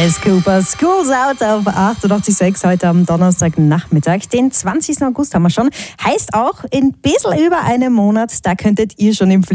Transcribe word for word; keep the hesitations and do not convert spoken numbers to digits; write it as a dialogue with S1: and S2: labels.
S1: Alice Cooper, School's Out auf achtundachtzig Komma sechs heute am Donnerstagnachmittag. Den zwanzigsten August haben wir schon. Heißt auch, in ein bisschen über einem Monat, da könntet ihr schon im